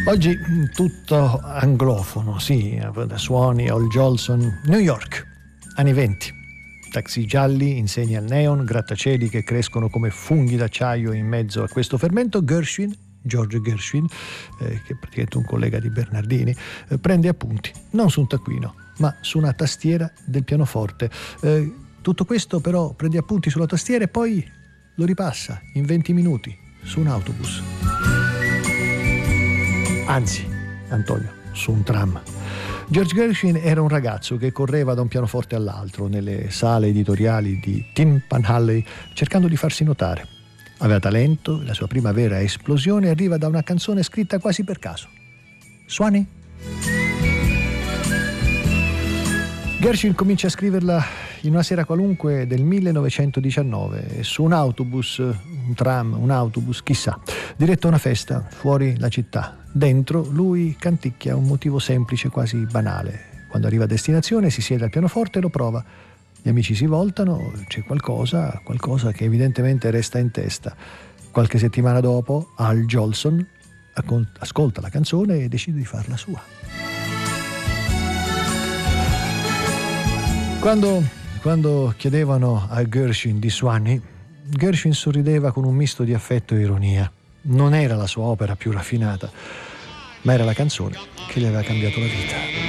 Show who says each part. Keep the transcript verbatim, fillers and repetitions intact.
Speaker 1: Oggi tutto anglofono, sì, suoni Al Jolson, New York, anni venti. Taxi gialli, insegni al neon, grattacieli che crescono come funghi d'acciaio in mezzo a questo fermento. Gershwin, George Gershwin, eh, che è praticamente un collega di Bernardini, eh, prende appunti, non su un taccuino, ma su una tastiera del pianoforte. Eh, tutto questo però prende appunti sulla tastiera e poi lo ripassa in venti minuti su un autobus. Anzi, Antonio, su un tram. George Gershwin era un ragazzo che correva da un pianoforte all'altro nelle sale editoriali di Tim Panhalley cercando di farsi notare. Aveva talento, la sua prima vera esplosione arriva da una canzone scritta quasi per caso. Swanee? Gershwin comincia a scriverla in una sera qualunque del millenovecentodiciannove, su un autobus, un tram, un autobus, chissà, diretto a una festa fuori la città. Dentro lui canticchia un motivo semplice, quasi banale. Quando arriva a destinazione si siede al pianoforte e lo prova. Gli amici si voltano, c'è qualcosa, qualcosa che evidentemente resta in testa. Qualche settimana dopo, Al Jolson ascolta la canzone e decide di farla sua. Quando, quando chiedevano a Gershwin di Swanee, Gershwin sorrideva con un misto di affetto e ironia. Non era la sua opera più raffinata, ma era la canzone che gli aveva cambiato la vita.